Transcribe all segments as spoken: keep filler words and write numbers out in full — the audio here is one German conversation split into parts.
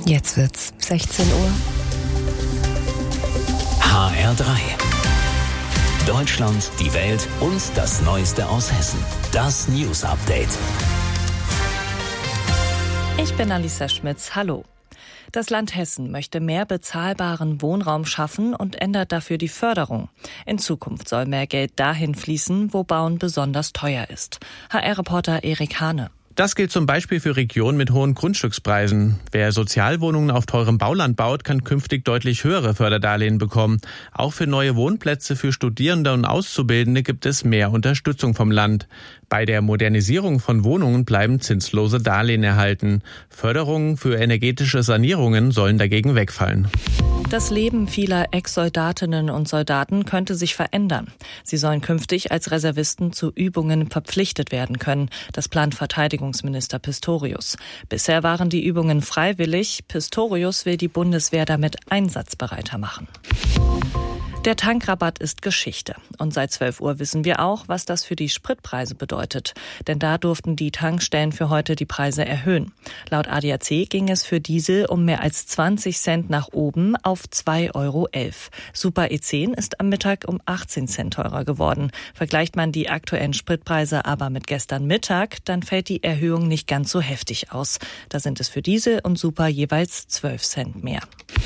Jetzt wird's sechzehn Uhr. H R drei. Deutschland, die Welt und das Neueste aus Hessen. Das News Update. Ich bin Alisa Schmitz. Hallo. Das Land Hessen möchte mehr bezahlbaren Wohnraum schaffen und ändert dafür die Förderung. In Zukunft soll mehr Geld dahin fließen, wo Bauen besonders teuer ist. H R-Reporter Erik Hane. Das gilt zum Beispiel für Regionen mit hohen Grundstückspreisen. Wer Sozialwohnungen auf teurem Bauland baut, kann künftig deutlich höhere Förderdarlehen bekommen. Auch für neue Wohnplätze für Studierende und Auszubildende gibt es mehr Unterstützung vom Land. Bei der Modernisierung von Wohnungen bleiben zinslose Darlehen erhalten. Förderungen für energetische Sanierungen sollen dagegen wegfallen. Das Leben vieler Ex-Soldatinnen und Soldaten könnte sich verändern. Sie sollen künftig als Reservisten zu Übungen verpflichtet werden können. Das plant Verteidigungsminister Pistorius. Bisher waren die Übungen freiwillig. Pistorius will die Bundeswehr damit einsatzbereiter machen. Der Tankrabatt ist Geschichte. Und seit zwölf Uhr wissen wir auch, was das für die Spritpreise bedeutet. Denn da durften die Tankstellen für heute die Preise erhöhen. Laut A D A C ging es für Diesel um mehr als zwanzig Cent nach oben auf zwei Euro elf. Super E zehn ist am Mittag um achtzehn Cent teurer geworden. Vergleicht man die aktuellen Spritpreise aber mit gestern Mittag, dann fällt die Erhöhung nicht ganz so heftig aus. Da sind es für Diesel und Super jeweils zwölf Cent mehr.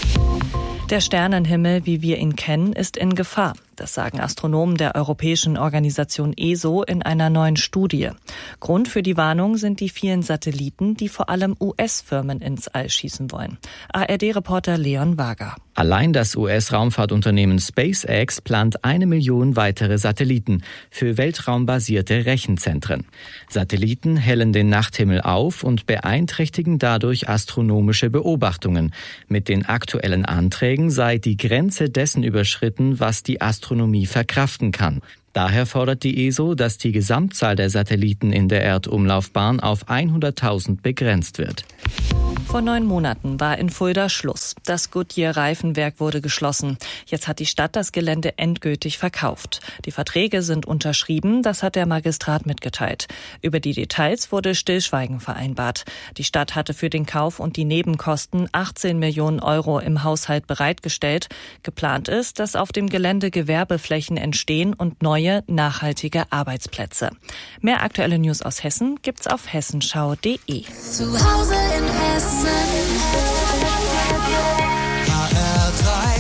Der Sternenhimmel, wie wir ihn kennen, ist in Gefahr. Das sagen Astronomen der europäischen Organisation E S O in einer neuen Studie. Grund für die Warnung sind die vielen Satelliten, die vor allem U S-Firmen ins All schießen wollen. A R D-Reporter Leon Wager. Allein das U S-Raumfahrtunternehmen SpaceX plant eine Million weitere Satelliten für weltraumbasierte Rechenzentren. Satelliten hellen den Nachthimmel auf und beeinträchtigen dadurch astronomische Beobachtungen. Mit den aktuellen Anträgen sei die Grenze dessen überschritten, was die Astronomie verkraften kann. Daher fordert die E S O, dass die Gesamtzahl der Satelliten in der Erdumlaufbahn auf hunderttausend begrenzt wird. Vor neun Monaten war in Fulda Schluss. Das Goodyear-Reifenwerk wurde geschlossen. Jetzt hat die Stadt das Gelände endgültig verkauft. Die Verträge sind unterschrieben, das hat der Magistrat mitgeteilt. Über die Details wurde Stillschweigen vereinbart. Die Stadt hatte für den Kauf und die Nebenkosten achtzehn Millionen Euro im Haushalt bereitgestellt. Geplant ist, dass auf dem Gelände Gewerbeflächen entstehen und neue, nachhaltige Arbeitsplätze. Mehr aktuelle News aus Hessen gibt's auf hessenschau punkt de. Zu Hause in Hessen. H R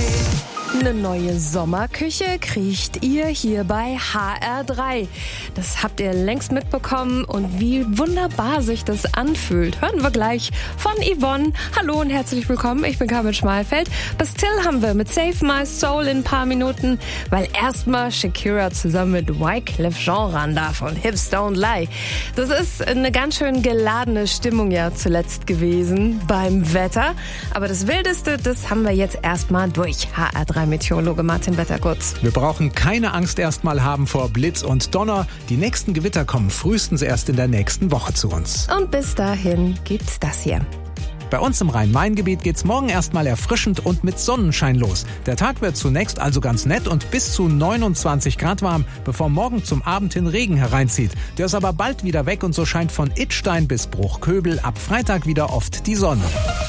drei. Eine neue Sommerküche kriegt ihr hier bei H R drei. Das habt ihr längst mitbekommen und wie wunderbar sich das anfühlt, hören wir gleich von Yvonne. Hallo und herzlich willkommen, ich bin Carmen Schmalfeld. Bis Till haben wir mit Save My Soul in ein paar Minuten, weil erstmal Shakira zusammen mit Wyclef Jean ran darf und Hips Don't Lie. Das ist eine ganz schön geladene Stimmung ja zuletzt gewesen beim Wetter. Aber das Wildeste, das haben wir jetzt erstmal durch. H R drei Meteorologe Martin Wettergutz. Wir brauchen keine Angst erstmal haben vor Blitz und Donner. Die nächsten Gewitter kommen frühestens erst in der nächsten Woche zu uns. Und bis dahin gibt's das hier. Bei uns im Rhein-Main-Gebiet geht's morgen erstmal erfrischend und mit Sonnenschein los. Der Tag wird zunächst also ganz nett und bis zu neunundzwanzig Grad warm, bevor morgen zum Abend hin Regen hereinzieht. Der ist aber bald wieder weg und so scheint von Idstein bis Bruchköbel ab Freitag wieder oft die Sonne.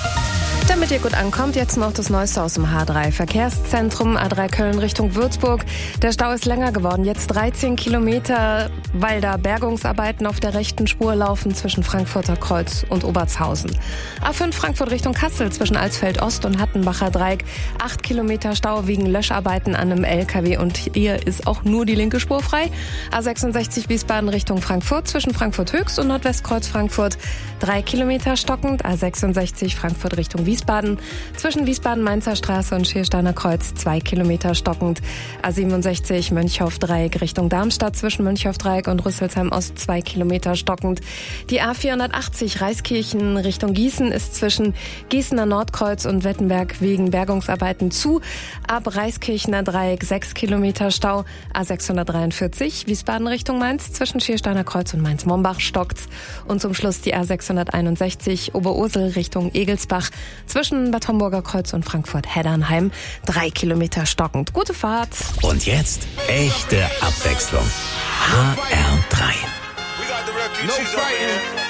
Damit ihr gut ankommt, jetzt noch das Neueste aus dem H drei Verkehrszentrum, A drei Köln Richtung Würzburg. Der Stau ist länger geworden, jetzt dreizehn Kilometer, weil da Bergungsarbeiten auf der rechten Spur laufen zwischen Frankfurter Kreuz und Obertshausen. A fünf Frankfurt Richtung Kassel zwischen Alsfeld Ost und Hattenbacher Dreieck. acht Kilometer Stau wegen Löscharbeiten an einem L K W und hier ist auch nur die linke Spur frei. A sechsundsechzig Wiesbaden Richtung Frankfurt zwischen Frankfurt Höchst und Nordwestkreuz Frankfurt. drei Kilometer stockend. A sechsundsechzig Frankfurt Richtung Wiesbaden. Wiesbaden. Zwischen Wiesbaden-Mainzer Straße und Schiersteiner Kreuz zwei Kilometer stockend. A siebenundsechzig Mönchhof-Dreieck Richtung Darmstadt zwischen Mönchhof-Dreieck und Rüsselsheim-Ost zwei Kilometer stockend. Die A vierhundertachtzig Reiskirchen Richtung Gießen ist zwischen Gießener Nordkreuz und Wettenberg wegen Bergungsarbeiten zu. Ab Reiskirchener Dreieck sechs Kilometer Stau. A sechshundertdreiundvierzig Wiesbaden Richtung Mainz zwischen Schiersteiner Kreuz und Mainz-Mombach stockt's. Und zum Schluss die A sechshunderteinundsechzig Oberursel Richtung Egelsbach zwischen Bad Homburger Kreuz und Frankfurt-Heddernheim drei Kilometer stockend. Gute Fahrt. Und jetzt echte Abwechslung. H R drei. No fighting.